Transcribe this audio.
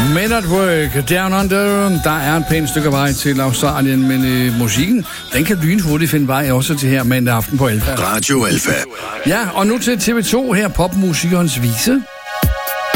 Men at Work, Down Under, der er et pænt stykke vej til Australien, men musikken, den kan lynhurtigt finde vej også til her mandag aften på Alfa. Radio Alfa. Ja, og nu til TV2 her, popmusikernes vise.